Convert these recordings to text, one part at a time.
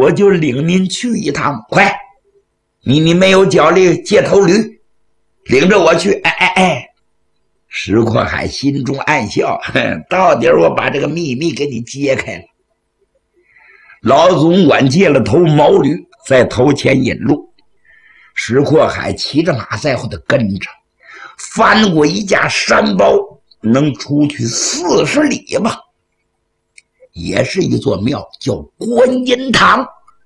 我就领您去一趟。快，你没有脚力，借头驴，领着我去。石阔海心中暗笑，到底我把这个秘密给你揭开了。老总管借了头毛驴，在头前引路，石阔海骑着马在后头跟着，翻过一架山包，能出去40里吧，也是一座庙，叫观音堂。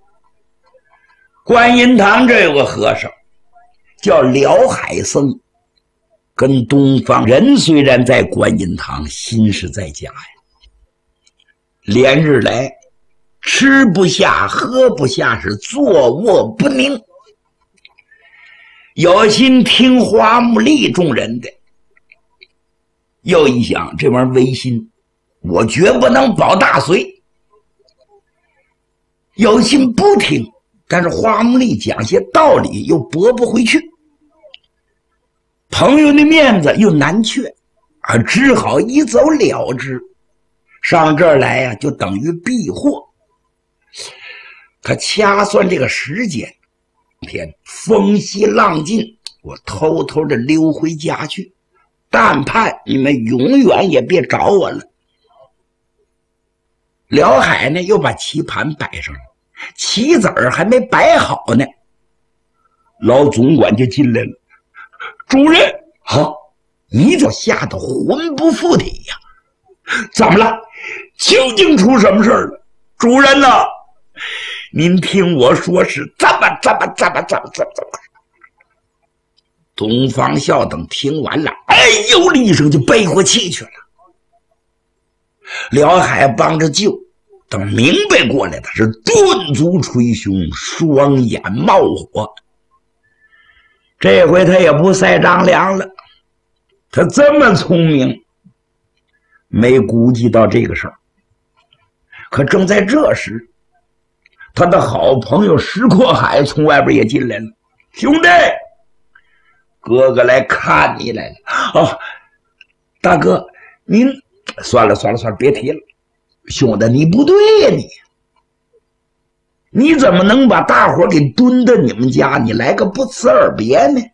观音堂这有个和尚叫辽海僧，跟东方人虽然在观音堂，心是在家呀。连日来吃不下喝不下，是坐卧不宁，有心听花木力众人的，又一想这玩意儿违心，我绝不能保大隋。有心不听，但是花木力讲些道理又驳不回去，朋友的面子又难却，只好一走了之。上这儿来呀，就等于避祸。他掐算这个时间，天风息浪尽，我偷偷的溜回家去，但盼你们永远也别找我了。辽海呢，又把棋盘摆上了，棋子儿还没摆好呢，老总管就进来了。主人，你就吓得魂不附体呀！怎么了？究竟出什么事了？主人呐，您听我说是怎么。东方孝等听完了，哎呦了一声就背过气去了。辽海帮着救，等明白过来，他是顿足捶胸，双眼冒火。这回他也不赛张良了，他这么聪明，没估计到这个事儿。可正在这时，他的好朋友石阔海从外边也进来了。兄弟，哥哥来看你来了。大哥，您算了，别提了。兄弟，你不对呀，你怎么能把大伙给蹲到你们家，你来个不辞而别呢？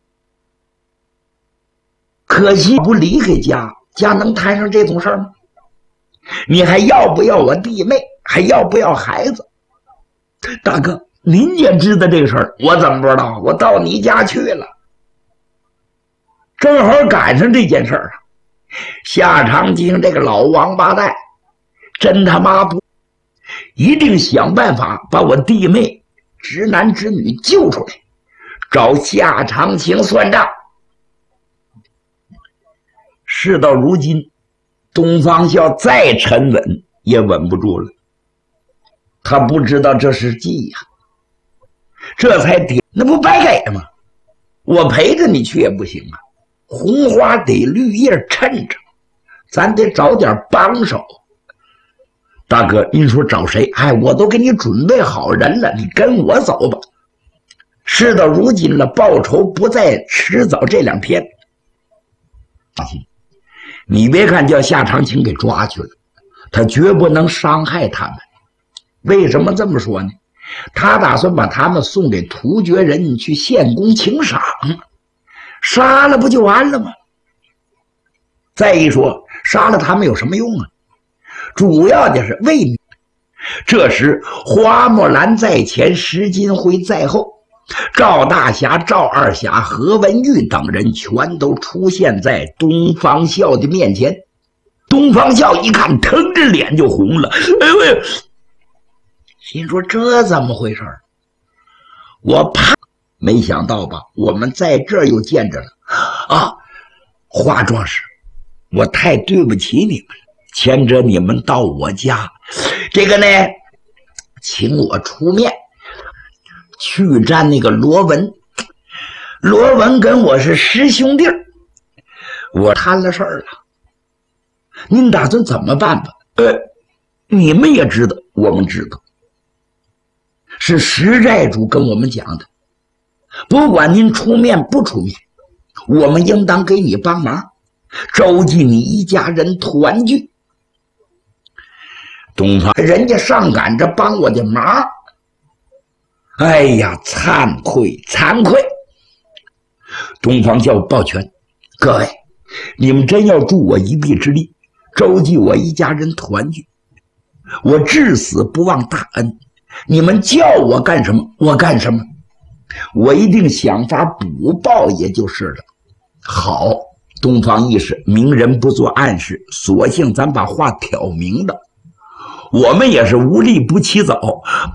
可惜不离开家，家能摊上这种事儿吗？你还要不要我弟妹？还要不要孩子？大哥，您也知道这个事儿，我怎么不知道？我到你家去了，正好赶上这件事儿啊！夏长青这个老王八蛋，真他妈不一定想办法把我弟妹直男直女救出来，找夏长青算账。事到如今，东方孝再沉稳也稳不住了，他不知道这是计呀，这才点，那不白给吗？我陪着你去也不行啊，红花得绿叶衬着，咱得找点帮手。大哥，您说找谁？我都给你准备好人了，你跟我走吧。事到如今了，报仇不再迟早这2天。你别看叫夏长青给抓去了，他绝不能伤害他们。为什么这么说呢？他打算把他们送给突厥人去献功请赏，杀了不就完了吗？再一说，杀了他们有什么用啊？主要的是为民。这时花木兰在前，石金辉在后，赵大侠、赵二侠、何文玉等人全都出现在东方孝的面前。东方孝一看，腾着脸就红了，心说这怎么回事？我怕，没想到吧，我们在这儿又见着了。华壮士，我太对不起你们了，牵着你们到我家，这个呢，请我出面去战那个罗文。罗文跟我是师兄弟，我摊了事儿了，您打算怎么办吧？你们也知道，我们知道，是石寨主跟我们讲的，不管您出面不出面，我们应当给你帮忙，召集你一家人团聚。东方人家上赶着帮我的忙， 哎呀，惭愧，惭愧！东方教抱拳，各位，你们真要助我一臂之力，周济我一家人团聚，我至死不忘大恩。你们叫我干什么，我干什么，我一定想法补报，也就是了。好，东方义士，明人不做暗事，索性咱把话挑明了。我们也是无利不起早，